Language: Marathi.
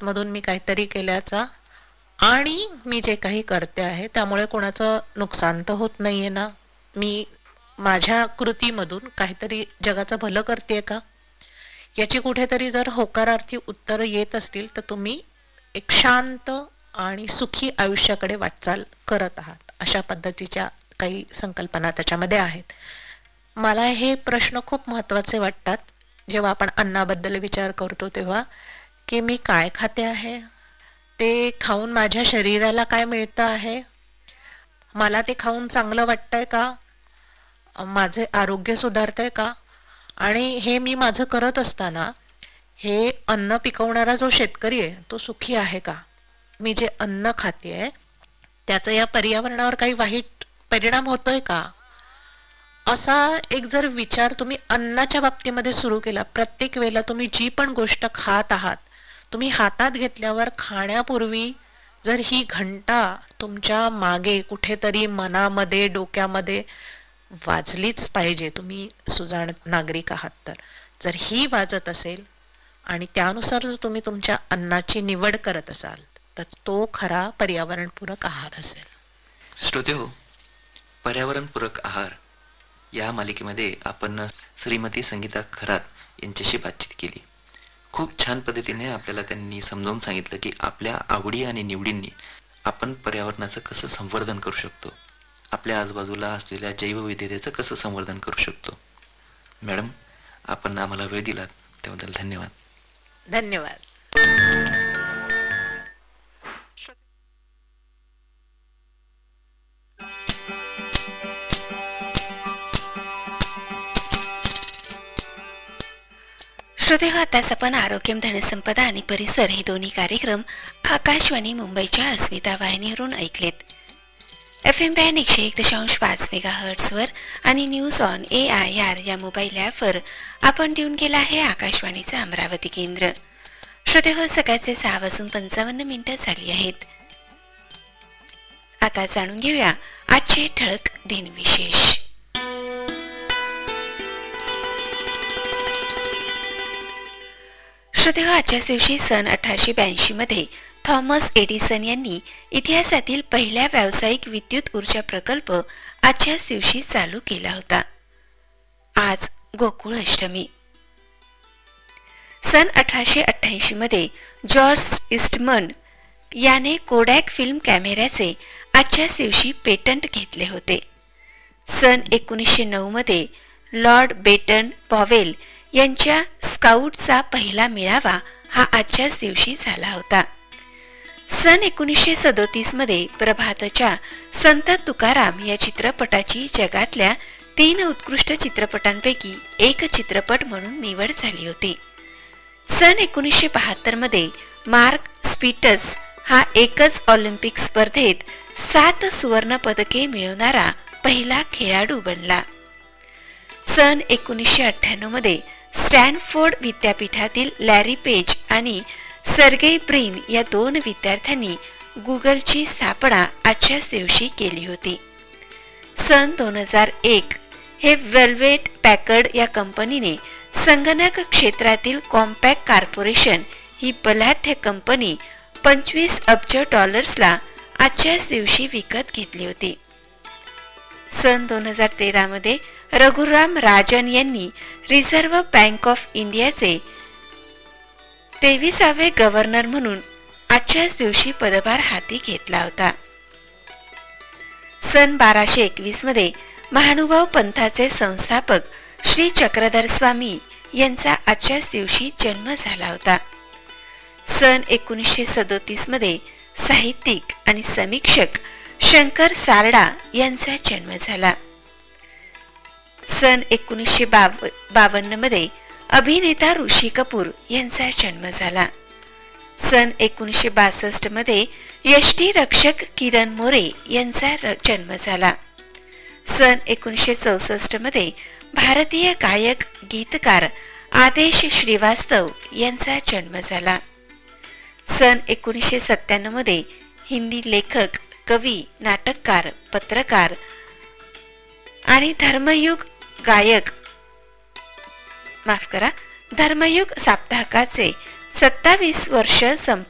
आतमधून मी काहीतरी केल्याचा आणि मी जे काही करते आहे त्यामुळे कोणाचं नुकसान तर होत नाहीये ना. मी माझ्या कृतीमधून काहीतरी जगाचं भलं करते का, याची कुठेतरी जर होकारार्थी उत्तर येत असतील तर तुम्ही एक शांत आणि सुखी आयुष्याकडे वाटचाल करत आहात, अशा पद्धतीच्या काही संकल्पना त्याच्यामध्ये आहेत. मला हे प्रश्न खूप महत्वाचे वाटतात जेव्हा आपण अन्नाबद्दल विचार करतो तेव्हा, की मी काय खाते आहे, ते खाऊन माझ्या शरीराला काय मिळतं आहे, मला ते खाऊन चांगलं वाटतंय का, माझे आरोग्य सुधारतंय का, आणि हे मी माझं करत असताना हे अन्न पिकवणारा जो शेतकरी आहे तो सुखी आहे का, मी जे अन्न खाते त्याचा या पर्यावरणावर काही वाईट परिणाम होतोय का, असा एक जर विचार तुम्ही अन्नाच्या बाबतीमध्ये सुरू केला, प्रत्येक वेळेला तुम्ही जी पण गोष्ट खात आहात तुम्ही हातात घेतल्यावर खाण्यापूर्वी जर ही घंटा तुमच्या मागे कुठेतरी मनामध्ये डोक्यामध्ये वाजलीच पाहिजे, तुम्ही सुजाण नागरिक आहात तर, जर ही वाजत असेल आणि त्यानुसार जर तुम्ही तुमच्या अन्नाची निवड करत असाल तर तो खरा पर्यावरणपूरक आहार असेल. श्रोते हो, पर्यावरणपूरक आहार या मालिकेमध्ये आपण श्रीमती संगीता खरात यांच्याशी बातचीत केली. खूप छान पद्धतीने आपल्याला त्यांनी समजावून सांगितलं की आपल्या आवडी आणि निवडींनी आपण पर्यावरणाचं कसं संवर्धन करू शकतो, आपल्या आजूबाजूला असलेल्या जैवविविधतेचं कसं संवर्धन करू शकतो. मॅडम, आपण आम्हाला वेळ दिलात त्याबद्दल धन्यवाद. धन्यवाद. श्रोते हो, आताच आपण आरोग्यम, धनसंपदा आणि परिसर हे दोन्ही कार्यक्रम आकाशवाणी मुंबईच्या अस्मिता वाहिनीवरून ऐकलेत. FM बँड 101.5 मेगाहर्ट्झ वर आणि न्यूज ऑन AIR या मोबाईल ॲपवर आपण देऊन गेला आहे आकाशवाणीचे अमरावती केंद्र. श्रोते हो, सकाळचे 6:55 झाली आहेत. आता जाणून घेऊया आजचे ठळक दिनविशेष. श्रोते हो, आजच्याच दिवशी सन 1882 मध्ये थॉमस एडिसन यांनी इतिहासातील पहिला व्यावसायिक विद्युत ऊर्जा प्रकल्प आजच्याच दिवशी चालू केला होता. आज गोकुळ अष्टमी. सन 1888 मध्ये जॉर्ज ईस्टमन याने कोडॅक फिल्म कॅमेऱ्याचे आजच्याच दिवशी पेटंट घेतले होते. सन 1909 मध्ये लॉर्ड बेटन पॉवेल यांच्या स्काउटचा पहिला मेळावा हा आजच्याच दिवशी झाला होता. सन 1937 मध्ये प्रभातच्या संत तुकाराम या चित्रपटाची जगातल्या 3 उत्कृष्ट चित्रपटांपैकी एक चित्रपट म्हणून निवड झाली होती. सन 1972 मध्ये मार्क स्पिटस हा एकच ऑलिम्पिक स्पर्धेत 7 सुवर्ण पदके मिळवणारा पहिला खेळाडू बनला. सन 1998 मध्ये स्टॅनफोर्ड विद्यापीठातील लॅरी पेज आणि सर्गेई ब्रिन या 2 विद्यार्थ्यांनी गुगलची स्थापना आजच्याच दिवशी केली होती. सन 2001 हे वेल्वेट पॅकर्ड या कंपनीने संगणक क्षेत्रातील कॉम्पॅक्ट कॉर्पोरेशन ही बलाढ्य कंपनी $25 अब्ज आजच्याच दिवशी विकत घेतली होती. सन 2013 मध्ये रघुराम राजन यांनी रिझर्व्ह बँक ऑफ इंडियाचे 23वे गव्हर्नर म्हणून आजच्याच दिवशी पदभार हाती घेतला होता. सन 1221 मध्ये महानुभाव पंथाचे संस्थापक श्री चक्रधर स्वामी यांचा आजच्याच दिवशी जन्म झाला होता. सन 1937 मध्ये साहित्यिक आणि समीक्षक शंकर सारडा यांचा जन्म झाला. सन 1952 मध्ये अभिनेता ऋषी कपूर यांचा जन्म झाला. सन 1962 मध्ये यष्टीरक्षक किरण मोरे यांचा जन्म झाला. सन 1964 मध्ये भारतीय गायक गीतकार आदेश श्रीवास्तव यांचा जन्म झाला. सन 1997 मध्ये हिंदी लेखक, कवी, नाटककार, पत्रकार आणि धर्मयुग साप्ताहिकाचे 27 वर्ष